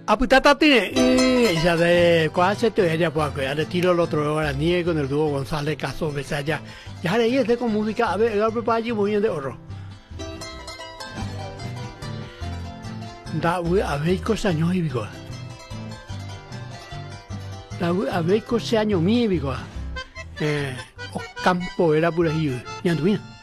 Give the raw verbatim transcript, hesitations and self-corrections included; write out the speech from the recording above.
Aputata tiene, eh, ya de cuase te ella pues que de tiro el otro hora nie con el dúo González Caso Besaya. Ya de este con música, a ver, el papá allí muy bien de oro. Da a ver cosa años y bigo. Da a ver cosa años mi bigo. Eh, o campo era por ahí, ya tú